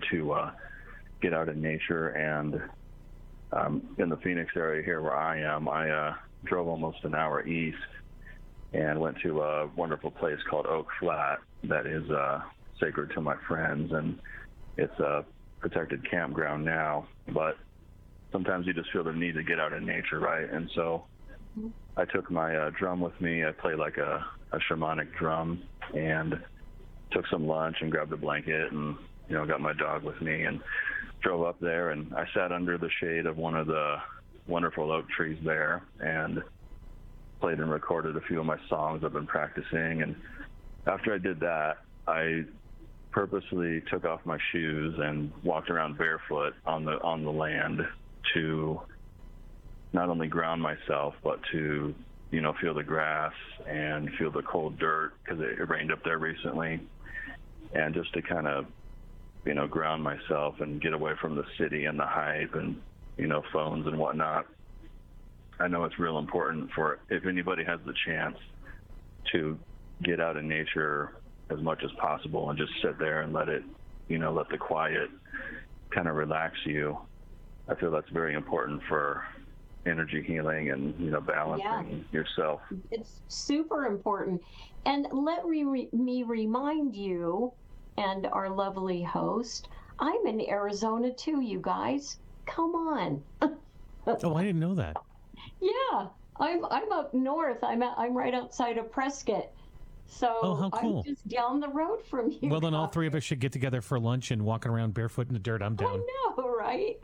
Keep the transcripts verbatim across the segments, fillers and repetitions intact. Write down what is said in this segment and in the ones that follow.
to uh, get out in nature. And um, in the Phoenix area here where I am, I uh, drove almost an hour east and went to a wonderful place called Oak Flat that is uh, sacred to my friends, and it's a protected campground now, but sometimes you just feel the need to get out in nature, right? And so I took my uh, drum with me. I play like a, a shamanic drum, and took some lunch and grabbed a blanket and, you know, got my dog with me and drove up there, and I sat under the shade of one of the wonderful oak trees there and played and recorded a few of my songs I've been practicing. And after I did that, I purposely took off my shoes and walked around barefoot on the on the land to not only ground myself, but to, you know, feel the grass and feel the cold dirt, because it, it rained up there recently, and just to kind of, you know, ground myself and get away from the city and the hype and, you know, phones and whatnot. I know it's real important for, if anybody has the chance, to get out in nature as much as possible and just sit there and let it, you know, let the quiet kind of relax you. I feel that's very important for energy healing and, you know, balancing yeah. yourself. It's super important. And let me, me remind you and our lovely host, I'm in Arizona too, you guys. Come on. Oh, I didn't know that. Yeah, I'm I'm up north. I'm at, I'm right outside of Prescott. So oh, how cool. I'm just down the road from you. Well, then all three of us should get together for lunch and walking around barefoot in the dirt. I'm down. I know, right?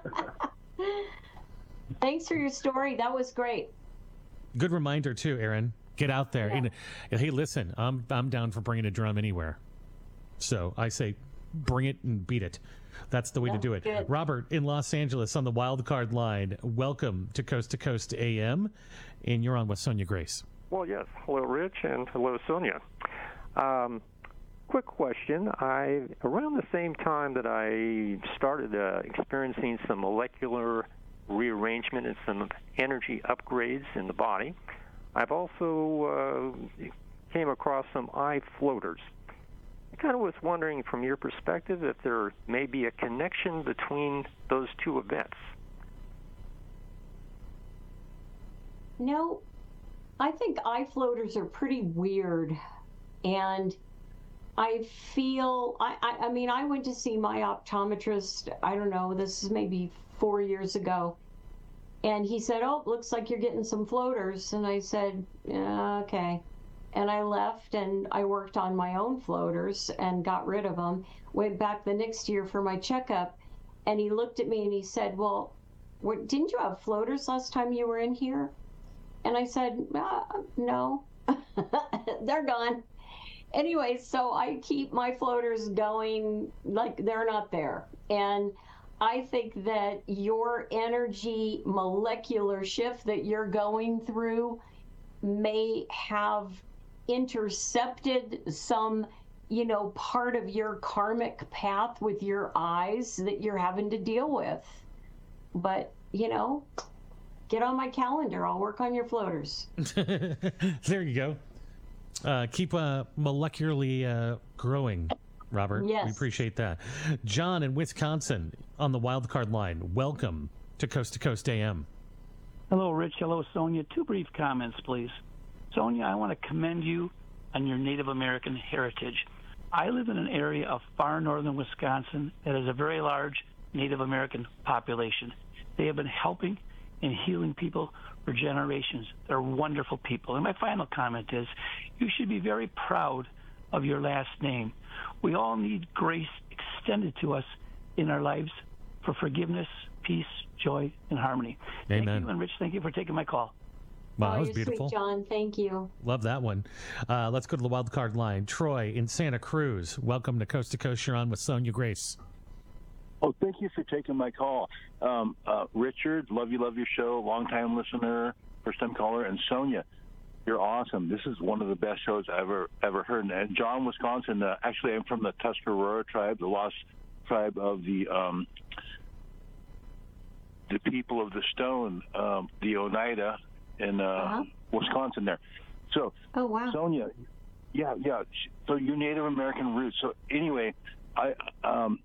Thanks for your story. That was great. Good reminder too, Aaron. Get out there. Yeah. And, hey, listen, I'm I'm down for bringing a drum anywhere. So I say, bring it and beat it. That's the way That's to do it. good. Robert in Los Angeles on the wild card line. Welcome to Coast to Coast A M, and you're on with Sonia Grace. Well, yes. Hello, Rich, and hello, Sonia. Um, quick question. I around the same time that I started uh, experiencing some molecular rearrangement and some energy upgrades in the body, I've also uh, came across some eye floaters. I kind of was wondering, from your perspective, if there may be a connection between those two events. No, I think eye floaters are pretty weird, and I feel, I, I, I mean, I went to see my optometrist, I don't know, this is maybe four years ago, and he said, oh, looks like you're getting some floaters, and I said, yeah, okay. And I left, and I worked on my own floaters and got rid of them. Went back the next year for my checkup, and he looked at me and he said, well, what, didn't you have floaters last time you were in here? And I said, uh, no, they're gone. Anyway, so I keep my floaters going like they're not there. And I think that your energy molecular shift that you're going through may have intercepted some, you know, part of your karmic path with your eyes that you're having to deal with. But, you know, get on my calendar. I'll work on your floaters. There you go. Uh, keep uh, molecularly uh, growing, Robert. Yes. We appreciate that. John in Wisconsin on the wild card line. Welcome to Coast to Coast A M. Hello, Rich. Hello, Sonia. Two brief comments, please. Sonia, I want to commend you on your Native American heritage. I live in an area of far northern Wisconsin that has a very large Native American population. They have been helping and healing people for generations. They're wonderful people. And my final comment is, you should be very proud of your last name. We all need grace extended to us in our lives for forgiveness, peace, joy, and harmony. Amen. Thank you, and Rich, thank you for taking my call. Wow, oh, that was you're beautiful. Sweet, John. Thank you. Love that one. Uh, let's go to the wild card line. Troy in Santa Cruz. Welcome to Coast to Coast. You're on with Sonia Grace. Oh, thank you for taking my call. Um, uh, Richard, love you, love your show, long-time listener, first-time caller, and Sonia, you're awesome. This is one of the best shows I ever ever heard. And John, Wisconsin, uh, actually I'm from the Tuscarora tribe, the lost tribe of the um, the people of the stone, um, the Oneida in uh, Uh-huh. Wisconsin there. So, Oh, wow. Sonia, yeah, yeah. So your Native American roots. So anyway, I um,